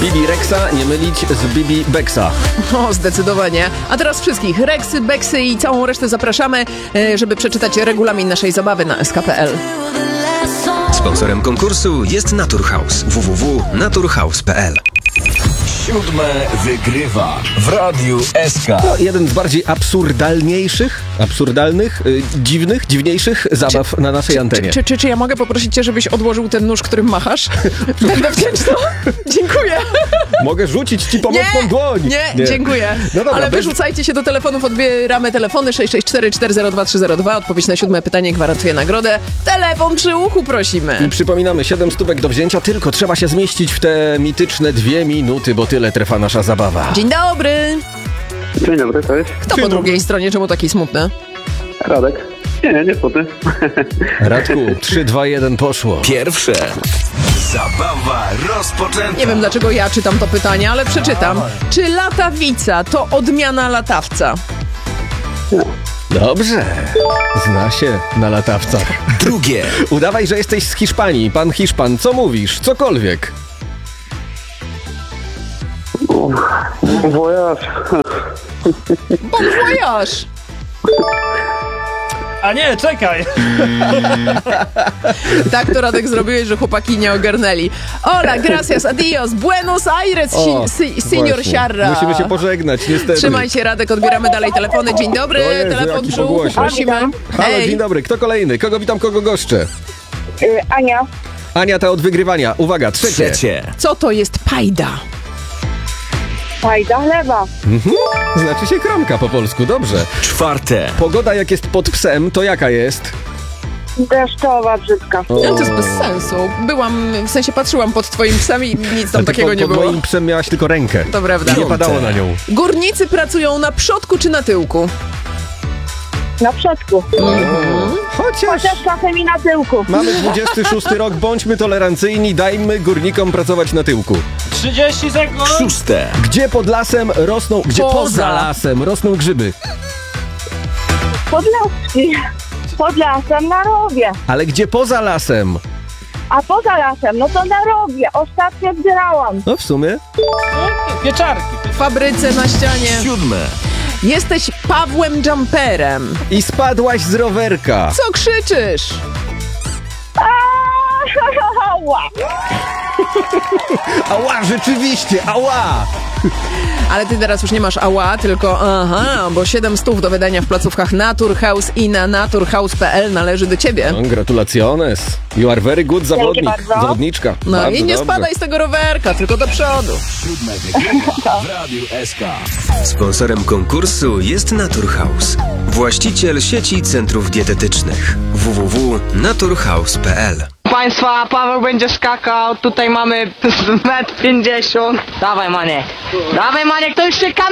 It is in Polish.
Bibi Rexa nie mylić z Bibi Bexa. O, zdecydowanie. A teraz wszystkich Rexy, Beksy i całą resztę zapraszamy, żeby przeczytać regulamin naszej zabawy na sk.pl. Sponsorem konkursu jest Naturhaus. www.naturhaus.pl. 7. wygrywa w Radiu SK. No, jeden z bardziej dziwniejszych zabaw na naszej antenie. Czy ja mogę poprosić cię, żebyś odłożył ten nóż, którym machasz? Będę wdzięczna. Dziękuję. Mogę rzucić ci pomocną dłoń. Nie, dziękuję. No dobra, ale wyrzucajcie się do telefonów, odbieramy telefony 664 402 302. Odpowiedź na 7 pytanie gwarantuje nagrodę. Telefon przy uchu prosimy. I przypominamy, 7 stówek do wzięcia, tylko trzeba się zmieścić w te mityczne 2 minuty, bo tyle trwa nasza zabawa. Dzień dobry. Dzień dobry, cześć. Kto po drugiej stronie? Czemu taki smutny? Radek. Nie smutny. Radku, 3, 2, 1, poszło. Pierwsze. Zabawa rozpoczęta. Nie wiem, dlaczego ja czytam to pytanie, ale przeczytam. Czy latawica to odmiana latawca? Dobrze. Zna się na latawcach. Drugie. Udawaj, że jesteś z Hiszpanii. Pan Hiszpan, co mówisz? Cokolwiek. Voyage. Bon voyage! A nie, czekaj! Tak to, Radek, zrobiłeś, że chłopaki nie ogarnęli. Hola, gracias, adios, Buenos Aires, senior Właśnie. Sierra. Musimy się pożegnać, niestety. Trzymaj się, Radek, odbieramy dalej telefony. Dzień dobry, O Jezu, telefon jaki przy uchu, pogłosie. prosimy. Halo, dzień dobry. Kto kolejny? Kogo witam, kogo goszczę? Ania. Ania, ta od wygrywania. Uwaga, trzecie. Co to jest pajda? Fajda chleba. Znaczy się kromka po polsku, dobrze. Czwarte. Pogoda jak jest pod psem, to jaka jest? Deszczowa, brzydka. No, to jest bez sensu. W sensie patrzyłam pod twoim psem i nic tam Ale takiego pod nie było. moim psem miałaś tylko rękę. To prawda. I nie padało na nią. Górnicy pracują na przodku czy na tyłku? Na przodku. Chociaż czasem i na tyłku. mamy 26 rok, bądźmy tolerancyjni, dajmy górnikom pracować na tyłku. 30 sekund! Szóste. Gdzie pod lasem rosną, poza lasem rosną grzyby? Podlaski. Pod lasem na rowie. Ale gdzie poza lasem? A poza lasem, no to na rowie. Ostatnio zbierałam. No w sumie. Pieczarki. W fabryce na ścianie. Siódme. Jesteś Pawłem Jumperem. I spadłaś z rowerka. Co krzyczysz? Ała. Ała, rzeczywiście, ała! Ale ty teraz już nie masz ała, tylko bo 700 do wydania w placówkach Naturhaus i na naturhaus.pl należy do ciebie. No, gratulaciones. You are very good zawodnik. bardzo. Zawodniczka. No Bardzo i nie dobrze. spadaj z tego rowerka, tylko do przodu. 7. wygrywa w Radiu SK. Sponsorem konkursu jest Naturhaus. Właściciel sieci centrów dietetycznych. www.naturhaus.pl. Państwa, Paweł będzie skakał, tutaj mamy 1,50 m. Dawaj Maniek, to już się